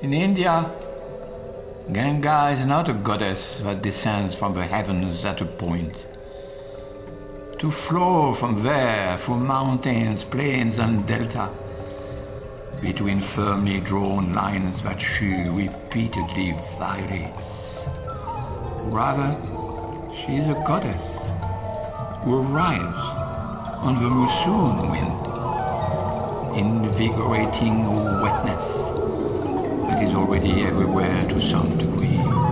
In India, Ganga is not a goddess that descends from the heavens at a point, to flow from there through mountains, plains and delta, between firmly drawn lines that she repeatedly violates. Rather, she is a goddess who arrives on the monsoon wind, invigorating wetness that is already everywhere to some degree.